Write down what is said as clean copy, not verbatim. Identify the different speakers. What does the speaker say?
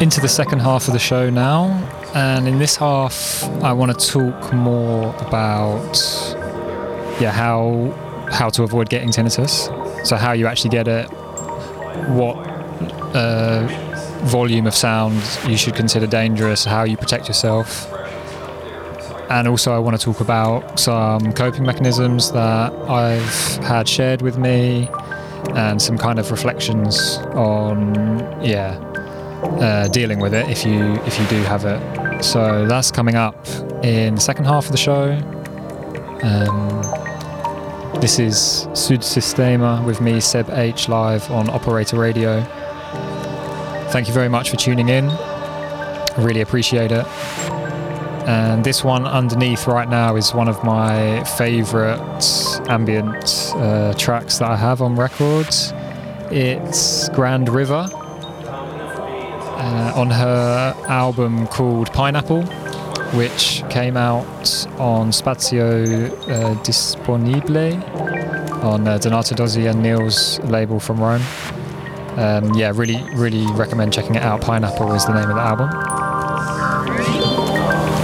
Speaker 1: into the second half of the show now, and in this half I want to talk more about how to avoid getting tinnitus. So how you actually get it, what volume of sound you should consider dangerous, how you protect yourself. And also I want to talk about some coping mechanisms that I've had shared with me and some kind of reflections on dealing with it if you do have it. So that's coming up in the second half of the show. This is Sud Sistema with me, Seb H, live on Operator Radio. Thank you very much for tuning in. I really appreciate it. And this one underneath right now is one of my favourite ambient tracks that I have on records. It's Grand River on her album called Pineapple, which came out on Spazio Disponibile on Donato Dozzi and Neil's label from Rome. Really recommend checking it out. Pineapple is the name of the album.